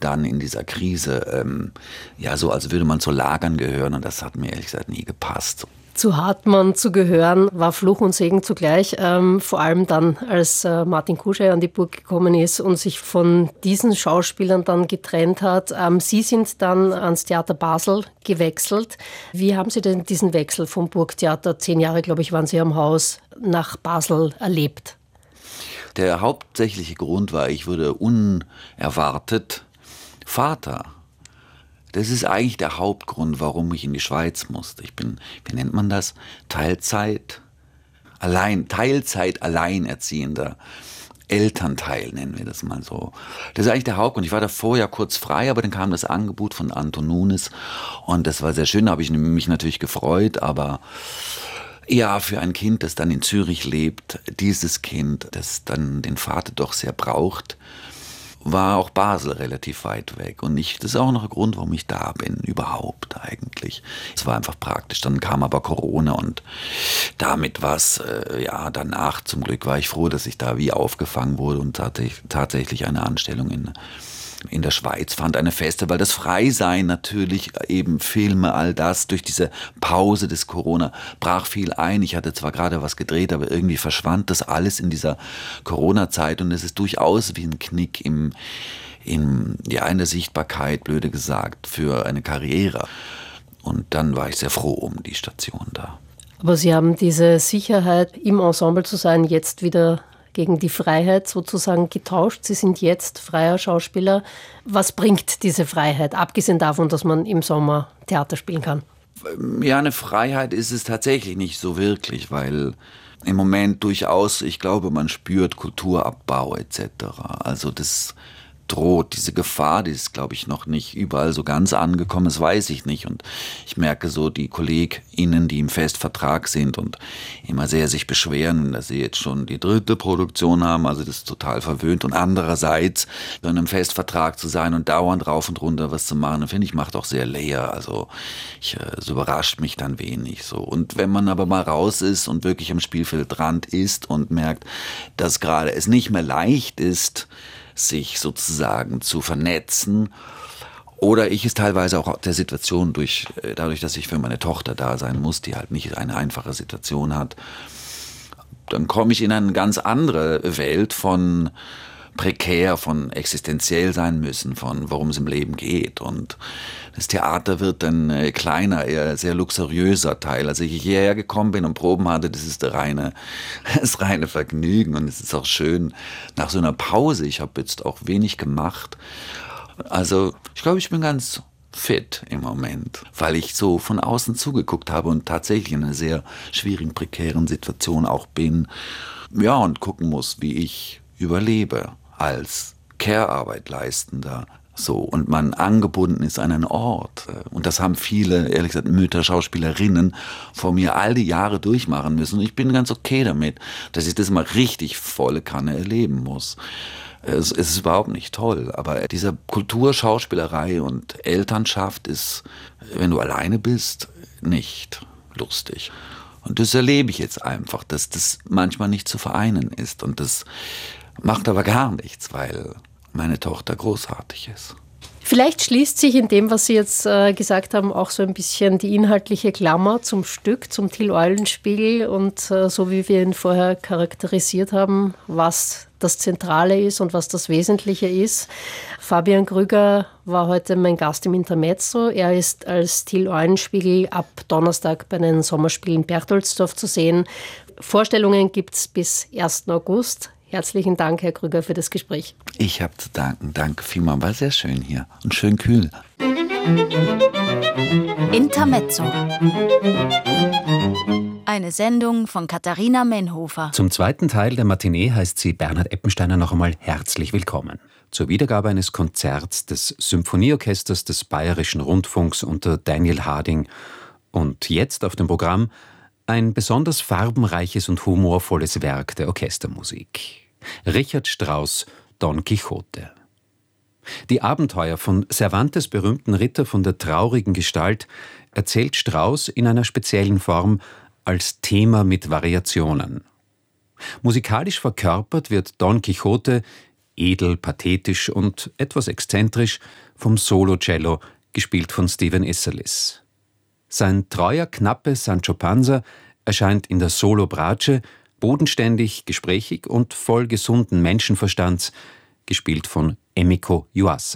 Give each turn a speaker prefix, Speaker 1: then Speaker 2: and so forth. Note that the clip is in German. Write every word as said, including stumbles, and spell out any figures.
Speaker 1: dann in dieser Krise, ähm, ja, so als würde man zu Lagern gehören und das hat mir ehrlich gesagt nie gepasst.
Speaker 2: Zu Hartmann zu gehören, war Fluch und Segen zugleich. Ähm, vor allem dann, als äh, Martin Kuschei an die Burg gekommen ist und sich von diesen Schauspielern dann getrennt hat. Ähm, Sie sind dann ans Theater Basel gewechselt. Wie haben Sie denn diesen Wechsel vom Burgtheater, zehn Jahre, glaube ich, waren Sie am Haus, nach Basel erlebt?
Speaker 1: Der hauptsächliche Grund war, ich wurde unerwartet Vater. Das ist eigentlich der Hauptgrund, warum ich in die Schweiz musste. Ich bin, wie nennt man das? Teilzeit, allein, Teilzeit alleinerziehender Elternteil, nennen wir das mal so. Das ist eigentlich der Hauptgrund. Ich war davor ja kurz frei, aber dann kam das Angebot von Anton Nunes und das war sehr schön, da habe ich mich natürlich gefreut, aber ja, für ein Kind, das dann in Zürich lebt, dieses Kind, das dann den Vater doch sehr braucht, war auch Basel relativ weit weg. Und ich, das ist auch noch ein Grund, warum ich da bin, überhaupt eigentlich. Es war einfach praktisch. Dann kam aber Corona und damit war es, äh, ja, danach zum Glück war ich froh, dass ich da wie aufgefangen wurde und tatsächlich, tatsächlich eine Anstellung in in der Schweiz fand, eine feste, weil das Freisein natürlich, eben Filme, all das, durch diese Pause des Corona brach viel ein. Ich hatte zwar gerade was gedreht, aber irgendwie verschwand das alles in dieser Corona-Zeit und es ist durchaus wie ein Knick im, im, ja, in der Sichtbarkeit, blöde gesagt, für eine Karriere. Und dann war ich sehr froh um die Station da.
Speaker 2: Aber Sie haben diese Sicherheit, im Ensemble zu sein, jetzt wieder gegen die Freiheit sozusagen getauscht. Sie sind jetzt freier Schauspieler. Was bringt diese Freiheit, abgesehen davon, dass man im Sommer Theater spielen kann?
Speaker 1: Ja, eine Freiheit ist es tatsächlich nicht so wirklich, weil im Moment durchaus, ich glaube, man spürt Kulturabbau et cetera. Also das droht, diese Gefahr, die ist, glaube ich, noch nicht überall so ganz angekommen, das weiß ich nicht. Und ich merke so, die KollegInnen, die im Festvertrag sind und immer sehr sich beschweren, dass sie jetzt schon die dritte Produktion haben, also das ist total verwöhnt. Und andererseits, so in einem Festvertrag zu sein und dauernd rauf und runter was zu machen, finde ich, macht auch sehr leer. Also ich, es überrascht mich dann wenig so. Und wenn man aber mal raus ist und wirklich am Spielfeldrand ist und merkt, dass gerade es nicht mehr leicht ist, sich sozusagen zu vernetzen. Oder ich es teilweise auch der Situation durch, dadurch, dass ich für meine Tochter da sein muss, die halt nicht eine einfache Situation hat, dann komme ich in eine ganz andere Welt von prekär, von existenziell sein müssen, von worum es im Leben geht. Und das Theater wird dann äh, kleiner, eher sehr luxuriöser Teil. Als ich hierher gekommen bin und Proben hatte, das ist der reine, das reine Vergnügen. Und es ist auch schön, nach so einer Pause, ich habe jetzt auch wenig gemacht. Also ich glaube, ich bin ganz fit im Moment, weil ich so von außen zugeguckt habe und tatsächlich in einer sehr schwierigen, prekären Situation auch bin. Ja, und gucken muss, wie ich überlebe als Care-Arbeit leistender. So, und man angebunden ist an einen Ort. Und das haben viele, ehrlich gesagt, Mütter, Schauspielerinnen vor mir all die Jahre durchmachen müssen. Und ich bin ganz okay damit, dass ich das mal richtig volle Kanne erleben muss. Es, es ist überhaupt nicht toll, aber diese Kultur, Schauspielerei und Elternschaft ist, wenn du alleine bist, nicht lustig. Und das erlebe ich jetzt einfach, dass das manchmal nicht zu vereinen ist. Und das macht aber gar nichts, weil meine Tochter großartig ist.
Speaker 2: Vielleicht schließt sich in dem, was Sie jetzt äh, gesagt haben, auch so ein bisschen die inhaltliche Klammer zum Stück, zum Till Eulenspiegel und äh, so wie wir ihn vorher charakterisiert haben, was das Zentrale ist und was das Wesentliche ist. Fabian Grüger war heute mein Gast im Intermezzo. Er ist als Till Eulenspiegel ab Donnerstag bei den Sommerspielen Berchtoldsdorf zu sehen. Vorstellungen gibt es bis ersten August. Herzlichen Dank, Herr Grüger, für das Gespräch.
Speaker 1: Ich habe zu danken. Danke vielmals. War sehr schön hier und schön kühl.
Speaker 3: Intermezzo. Eine Sendung von Katharina Menhofer.
Speaker 4: Zum zweiten Teil der Matinee heißt sie Bernhard Eppensteiner noch einmal herzlich willkommen. Zur Wiedergabe eines Konzerts des Symphonieorchesters des Bayerischen Rundfunks unter Daniel Harding. Und jetzt auf dem Programm ein besonders farbenreiches und humorvolles Werk der Orchestermusik. Richard Strauss' Don Quixote. Die Abenteuer von Cervantes' berühmten Ritter von der traurigen Gestalt erzählt Strauss in einer speziellen Form als Thema mit Variationen. Musikalisch verkörpert wird Don Quixote edel, pathetisch und etwas exzentrisch, vom Solo-Cello, gespielt von Stephen Isserlis. Sein treuer Knappe Sancho Panza erscheint in der Solo-Bratsche, bodenständig, gesprächig und voll gesunden Menschenverstands, gespielt von Emiko Yuasa.